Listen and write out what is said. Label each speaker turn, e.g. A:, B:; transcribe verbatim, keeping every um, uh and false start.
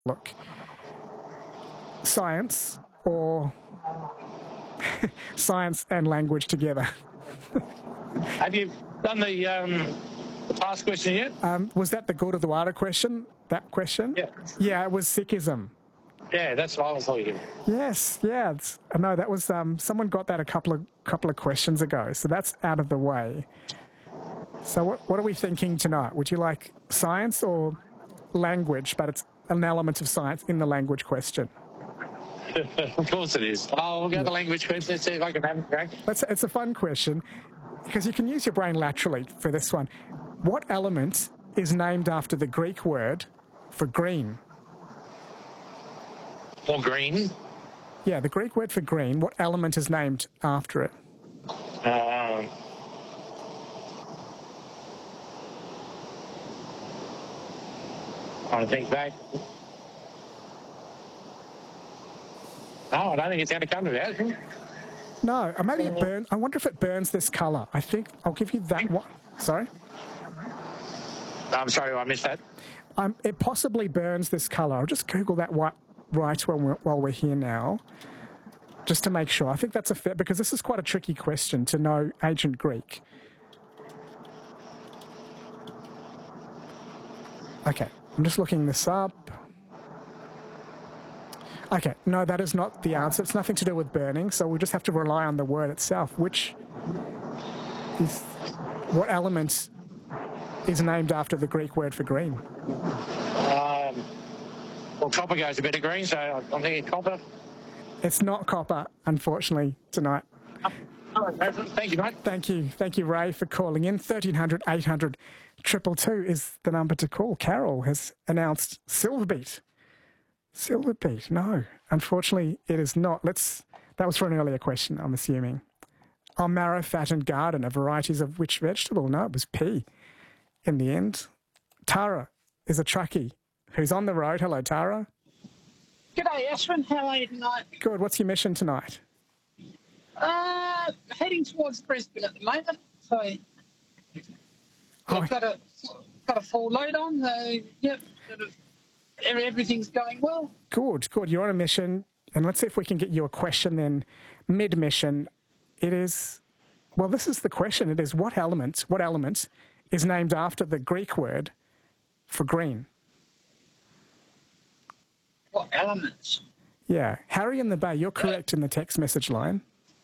A: look. Science or science and language together?
B: Have you done the, um, the past question yet?
A: Um, was that the Gurdwara question? That question?
B: Yeah.
A: Yeah, it was Sikhism.
B: Yeah, that's what I was thinking.
A: Yes, yeah. It's, no, that was um, someone got that a couple of couple of questions ago, so that's out of the way. So what what are we thinking tonight? Would you like science or language? But it's an element of science in the language question.
B: Of course it is. Oh, we'll go to the language question. Let's see if I can have it correct.
A: That's, it's a fun question because you can use your brain laterally for this one. What element is named after the Greek word for green?
B: Or green.
A: Yeah, the Greek word for green. What element is named after it?
B: Um, I think back. No, I don't think it's going to come to that.
A: No, or maybe it burns. I wonder if it burns this colour. I think I'll give you that one. Sorry?
B: I'm sorry, I missed that.
A: Um, it possibly burns this colour. I'll just Google that right, right while, we're, while we're here now, just to make sure. I think that's a fair, because this is quite a tricky question to know ancient Greek. Okay, I'm just looking this up. Okay, no, that is not the answer. It's nothing to do with burning, so we just have to rely on the word itself, which is what element is named after the Greek word for green?
B: Um, well, copper goes a bit of green, so I'm thinking copper.
A: It's not copper, unfortunately, tonight.
B: Oh, thank you, mate.
A: Thank you. Thank you, Ray, for calling in. thirteen hundred, eight hundred, two two two is the number to call. Carol has announced Silverbeet. Silverbeet, no. Unfortunately, it is not. Let's. That was for an earlier question, I'm assuming. Oh, marrow, fat and garden are varieties of which vegetable? No, it was pea in the end. Tara is a truckie who's on the road. Hello, Tara.
C: G'day, Ashwin. How are you tonight?
A: Good. What's your mission tonight?
C: Uh, heading towards Brisbane at the moment. So I've
A: Oh.
C: got a got a full load on. So yep, sort of, every- everything's going well.
A: Good, good. You're on a mission. And let's see if we can get you a question then mid-mission. It is, well, this is the question. It is what element, what element is named after the Greek word for green?
C: What elements?
A: Yeah. Harry in the Bay, you're correct in the text message line.